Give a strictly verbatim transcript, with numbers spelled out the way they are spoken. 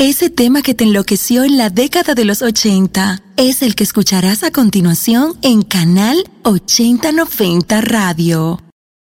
Ese tema que te enloqueció en la década de los ochenta es el que escucharás a continuación en Canal ochenta noventa Radio.